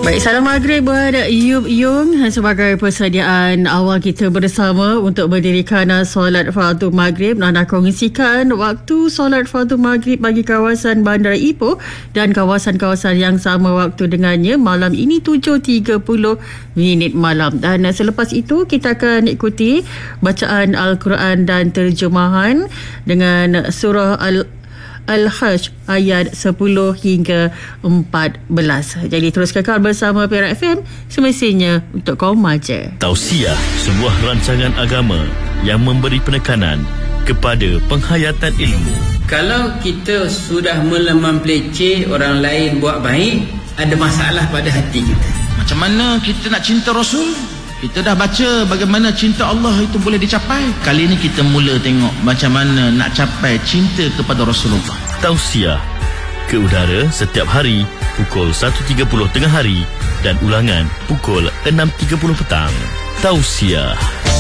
Baik, salam maghrib buat Yub Yung sebagai persediaan awal kita bersama untuk mendirikan solat fardu maghrib. Nak kongsikan waktu solat fardu maghrib bagi kawasan Bandar Ipoh dan kawasan-kawasan yang sama waktu dengannya malam ini 7.30 malam. Dan selepas itu kita akan ikuti bacaan Al-Quran dan terjemahan dengan surah Al-Hajj ayat 10 hingga 14. Jadi terus kekal bersama Perak FM, semestinya untuk kaum maja. Tausiah, sebuah rancangan agama yang memberi penekanan kepada penghayatan ilmu. Kalau kita sudah mula mempeleceh orang lain buat baik, ada masalah pada hati kita. Macam mana kita nak cinta Rasul? Kita dah baca bagaimana cinta Allah itu boleh dicapai. Kali ini kita mula tengok macam mana nak capai cinta kepada Rasulullah. Tausiah ke udara setiap hari pukul 1.30 tengah hari dan ulangan pukul 6.30 petang. Tausiah.